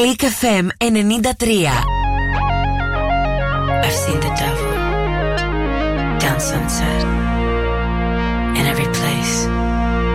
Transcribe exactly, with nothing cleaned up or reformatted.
Click εφ εμ ενενήντα τρία. I've seen the devil down sunset.